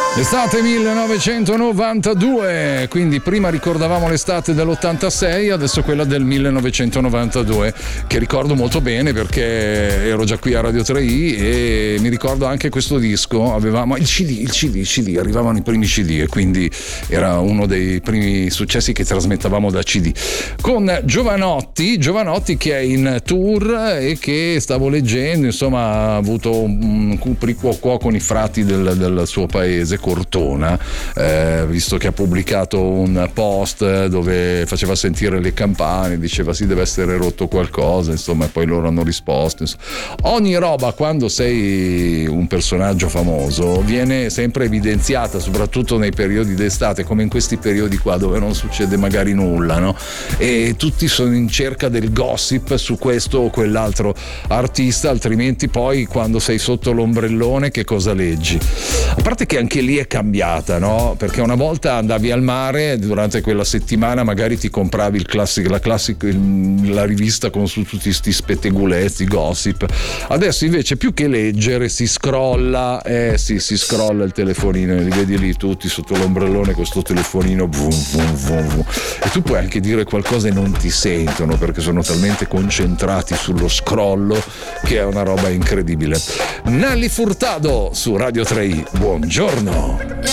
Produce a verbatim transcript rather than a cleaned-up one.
Estate millenovecentonovantadue, quindi prima ricordavamo l'estate dell'ottantasei, adesso quella del millenovecentonovantadue, che ricordo molto bene perché ero già qui a Radio tre i e mi ricordo anche questo disco, avevamo il C D, il C D, il C D, arrivavano i primi C D e quindi era uno dei primi successi che trasmettavamo da C D. Con Jovanotti, Jovanotti che è in tour e che stavo leggendo, insomma, ha avuto un cupricuoco con i frati del, del suo paese, Cortona, eh, visto che ha pubblicato un post dove faceva sentire le campane, diceva si deve essere rotto qualcosa, insomma, e poi loro hanno risposto. Insomma. Ogni roba, quando sei un personaggio famoso, viene sempre evidenziata, soprattutto nei periodi d'estate, come in questi periodi qua dove non succede magari nulla, no? E tutti sono in cerca del gossip su questo o quell'altro artista, altrimenti poi quando sei sotto l'ombrellone che cosa leggi? A parte che anche lì è cambiata, no? Perché una volta andavi al mare, durante quella settimana magari ti compravi il classico, la classica, la rivista con su tutti sti spettegulezzi, gossip. Adesso invece più che leggere si scrolla, eh sì, si scrolla il telefonino, li vedi lì tutti sotto l'ombrellone con sto telefonino, vum, vum, vum, vum. E tu puoi anche dire qualcosa e non ti sentono perché sono talmente concentrati sullo scrollo che è una roba incredibile. Nelly Furtado su Radio tre i, buongiorno.